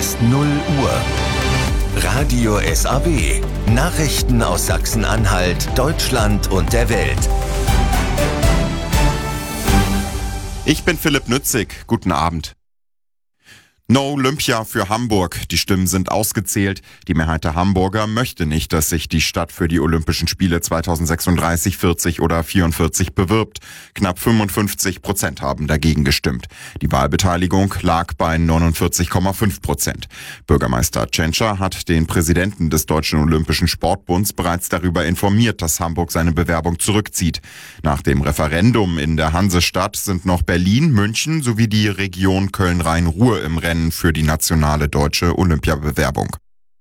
ist 0 Uhr. Radio SAW. Nachrichten aus Sachsen-Anhalt, Deutschland und der Welt. Ich bin Philipp Nützig. Guten Abend. No Olympia für Hamburg. Die Stimmen sind ausgezählt. Die Mehrheit der Hamburger möchte nicht, dass sich die Stadt für die Olympischen Spiele 2036, 40 oder 44 bewirbt. Knapp 55% haben dagegen gestimmt. Die Wahlbeteiligung lag bei 49,5%. Bürgermeister Tschentscher hat den Präsidenten des Deutschen Olympischen Sportbunds bereits darüber informiert, dass Hamburg seine Bewerbung zurückzieht. Nach dem Referendum in der Hansestadt sind noch Berlin, München sowie die Region Köln-Rhein-Ruhr im Rennen für die nationale deutsche Olympiabewerbung.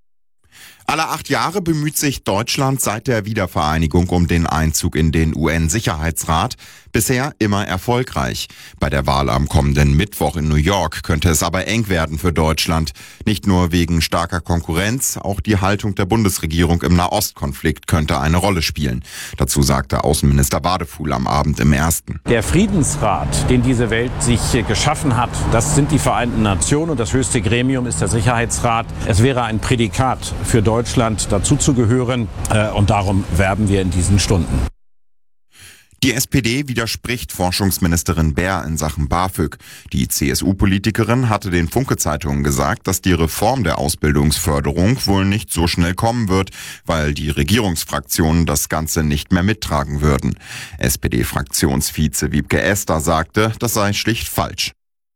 Alle 8 Jahre bemüht sich Deutschland seit der Wiedervereinigung um den Einzug in den UN-Sicherheitsrat. Bisher immer erfolgreich. Bei der Wahl am kommenden Mittwoch in New York könnte es aber eng werden für Deutschland. Nicht nur wegen starker Konkurrenz, auch die Haltung der Bundesregierung im Nahostkonflikt könnte eine Rolle spielen. Dazu sagte Außenminister Wadefuhl am Abend im Ersten. Der Friedensrat, den diese Welt sich geschaffen hat, das sind die Vereinten Nationen und das höchste Gremium ist der Sicherheitsrat. Es wäre ein Prädikat für Deutschland, dazuzugehören und darum werben wir in diesen Stunden. Die SPD widerspricht Forschungsministerin Baer in Sachen BAföG. Die CSU-Politikerin hatte den Funke-Zeitungen gesagt, dass die Reform der Ausbildungsförderung wohl nicht so schnell kommen wird, weil die Regierungsfraktionen das Ganze nicht mehr mittragen würden. SPD-Fraktionsvize Wiebke Esther sagte, das sei schlicht falsch.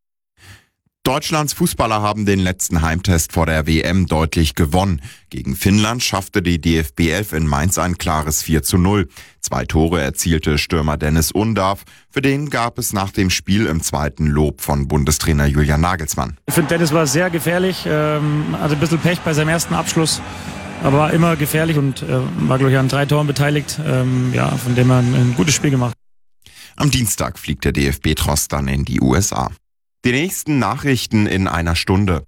Deutschlands Fußballer haben den letzten Heimtest vor der WM deutlich gewonnen. Gegen Finnland schaffte die DFB 11 in Mainz ein klares 4:0. 2 Tore erzielte Stürmer Dennis Undav. Für den gab es nach dem Spiel im zweiten Lob von Bundestrainer Julian Nagelsmann. Ich finde, Dennis war sehr gefährlich, hatte ein bisschen Pech bei seinem ersten Abschluss, aber war immer gefährlich und war, glaube ich, an 3 Toren beteiligt. Von dem er ein gutes Spiel gemacht. Am Dienstag fliegt der DFB-Tross dann in die USA. Die nächsten Nachrichten in einer Stunde.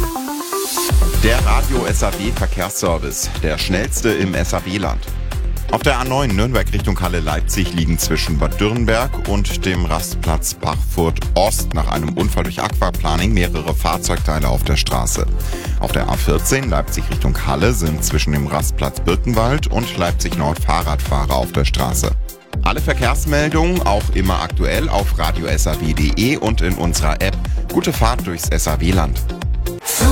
Der Radio SAW Verkehrsservice, der schnellste im SAW-Land. Auf der A9 Nürnberg Richtung Halle Leipzig liegen zwischen Bad Dürrenberg und dem Rastplatz Bachfurt Ost nach einem Unfall durch Aquaplaning mehrere Fahrzeugteile auf der Straße. Auf der A14 Leipzig Richtung Halle sind zwischen dem Rastplatz Birkenwald und Leipzig Nord Fahrradfahrer auf der Straße. Alle Verkehrsmeldungen auch immer aktuell auf radiosaw.de und in unserer App. Gute Fahrt durchs SAW-Land.